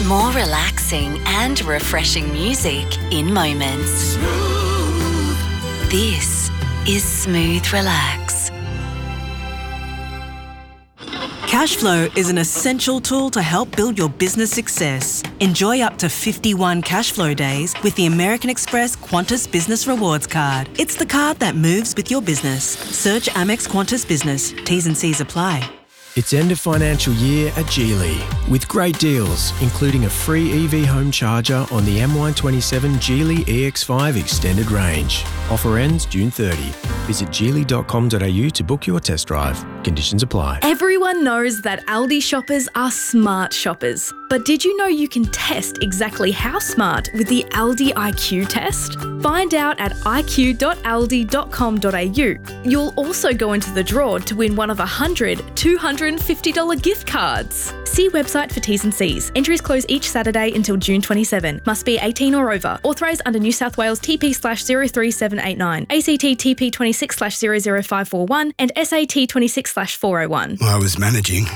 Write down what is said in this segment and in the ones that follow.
More relaxing and refreshing music in moments. This is Smooth Relax. Cashflow is an essential tool to help build your business success. Enjoy up to 51 Cashflow days with the American Express Qantas Business Rewards Card. It's the card that moves with your business. Search Amex Qantas Business. T's and C's apply. It's end of financial year at Geely, with great deals, including a free EV home charger on the MY27 Geely EX5 Extended Range. Offer ends June 30. Visit geely.com.au to book your test drive. Conditions apply. Everyone knows that Aldi shoppers are smart shoppers. But did you know you can test exactly how smart with the Aldi IQ test? Find out at iq.aldi.com.au. You'll also go into the draw to win one of 100 $250 gift cards. See website for T's and C's. Entries close each Saturday until June 27. Must be 18 or over. Authorised under New South Wales TP/03789, ACT TP 26/00541 and SAT 26/401. I was managing.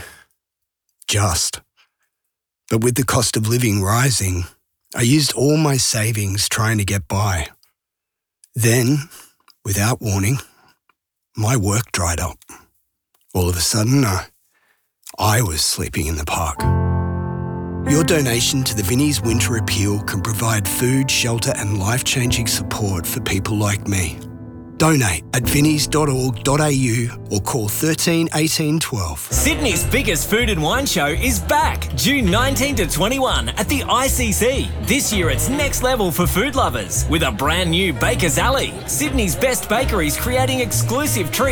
But with the cost of living rising, I used all my savings trying to get by. Then, without warning, my work dried up. All of a sudden, I was sleeping in the park. Your donation to the Vinnie's Winter Appeal can provide food, shelter and life-changing support for people like me. Donate at vinnies.org.au or call 13 18 12. Sydney's biggest food and wine show is back, June 19 to 21 at the ICC. This year it's next level for food lovers with a brand new Baker's Alley. Sydney's best bakeries creating exclusive treats